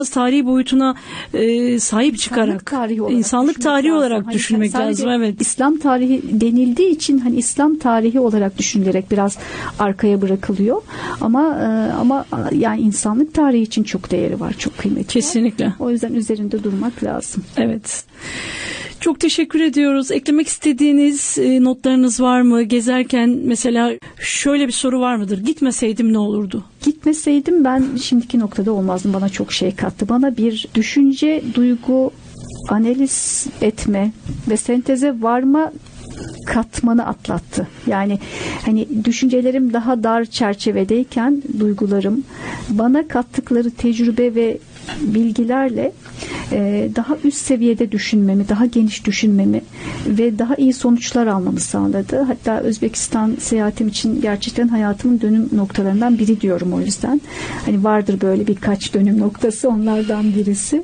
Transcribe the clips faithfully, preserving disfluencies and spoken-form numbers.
tarihi boyutuna e, sahip çıkarak tarihi olarak insanlık tarihi olarak hani düşünmek lazım. Evet. İslam tarihi denildiği için hani İslam tarihi olarak düşünülerek biraz arkaya bırakılıyor. Ama e, ama yani insanlık tarihi için çok değeri var, çok kıymetli. Kesinlikle. Var. O yüzden üzerinde durmak lazım. Evet. Çok teşekkür ediyoruz. Eklemek istediğiniz e, notlarınız var mı? Gezerken mesela şöyle bir soru var mıdır? Gitmeseydim ne olurdu? Gitmeseydim ben şimdiki noktada olmazdım. Bana çok şey kattı. Bana bir düşünce, duygu, analiz etme ve senteze varma katmanı atlattı. Yani hani düşüncelerim daha dar çerçevedeyken duygularım bana kattıkları tecrübe ve bilgilerle e, daha üst seviyede düşünmemi, daha geniş düşünmemi ve daha iyi sonuçlar almamı sağladı. Hatta Özbekistan seyahatim için gerçekten hayatımın dönüm noktalarından biri diyorum o yüzden. Hani vardır böyle birkaç dönüm noktası, onlardan birisi.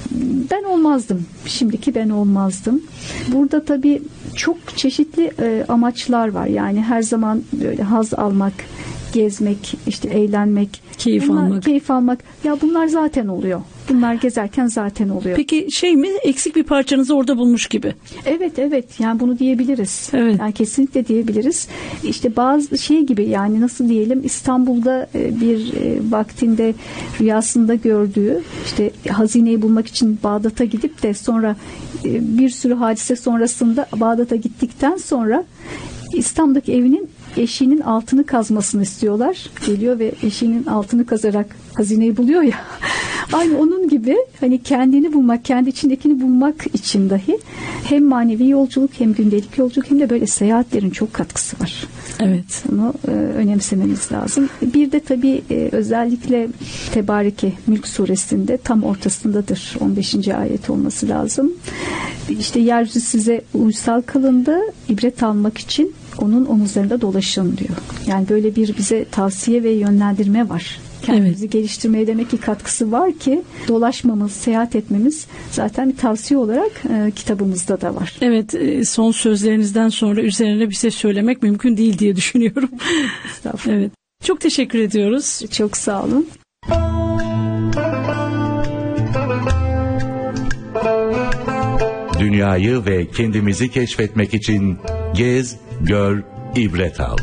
Ben olmazdım. Şimdiki ben olmazdım. Burada tabii çok çeşitli e, amaçlar var. Yani her zaman böyle haz almak, gezmek, işte eğlenmek, keyif bunlar, almak. Keyif almak. Ya bunlar zaten oluyor. Bunlar gezerken zaten oluyor. Peki şey mi, eksik bir parçanızı orada bulmuş gibi? Evet evet, yani bunu diyebiliriz. Evet. Yani kesinlikle diyebiliriz. İşte bazı şey gibi, yani nasıl diyelim, İstanbul'da bir vaktinde rüyasında gördüğü işte hazineyi bulmak için Bağdat'a gidip de sonra bir sürü hadise sonrasında Bağdat'a gittikten sonra İstanbul'daki evinin eşiğinin altını kazmasını istiyorlar. Geliyor ve eşiğinin altını kazarak hazineyi buluyor ya. Aynı onun gibi hani kendini bulmak, kendi içindekini bulmak için dahi hem manevi yolculuk, hem gündelik yolculuk, hem de böyle seyahatlerin çok katkısı var. Evet. Bunu e, önemsememiz lazım. Bir de tabii e, özellikle Tebareke Mülk suresinde tam ortasındadır. on beşinci ayet olması lazım. İşte yeryüzü size uysal kılındı, ibret almak için onun omuzlarında dolaşın diyor. Yani böyle bir bize tavsiye ve yönlendirme var. Kendimizi evet. geliştirmeye demek ki katkısı var ki dolaşmamız, seyahat etmemiz zaten bir tavsiye olarak e, kitabımızda da var. Evet, e, son sözlerinizden sonra üzerine bir şey söylemek mümkün değil diye düşünüyorum. Estağfurullah. Evet. Çok teşekkür ediyoruz. Çok sağ olun. Dünyayı ve kendimizi keşfetmek için gez, gör, ibret al.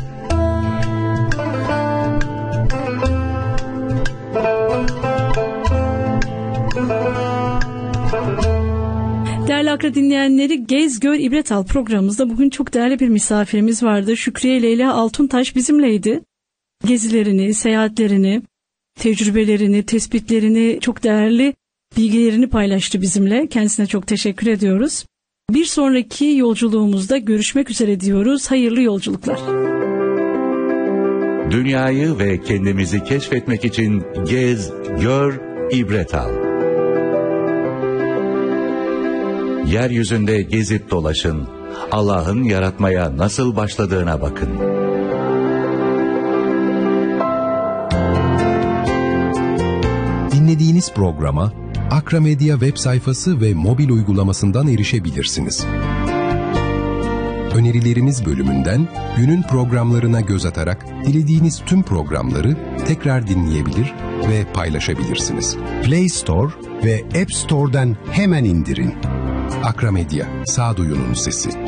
Değerli Akra dinleyenleri, Gez, Gör, İbret Al programımızda bugün çok değerli bir misafirimiz vardı. Şükriye Leyla Altuntaş bizimleydi. Gezilerini, seyahatlerini, tecrübelerini, tespitlerini, çok değerli bilgilerini paylaştı bizimle. Kendisine çok teşekkür ediyoruz. Bir sonraki yolculuğumuzda görüşmek üzere diyoruz. Hayırlı yolculuklar. Dünyayı ve kendimizi keşfetmek için gez, gör, ibret al. Yeryüzünde gezip dolaşın. Allah'ın yaratmaya nasıl başladığına bakın. Dinlediğiniz programa Akra Medya web sayfası ve mobil uygulamasından erişebilirsiniz. Önerilerimiz bölümünden günün programlarına göz atarak dilediğiniz tüm programları tekrar dinleyebilir ve paylaşabilirsiniz. Play Store ve App Store'dan hemen indirin. Akra Medya, sağduyunun sesi.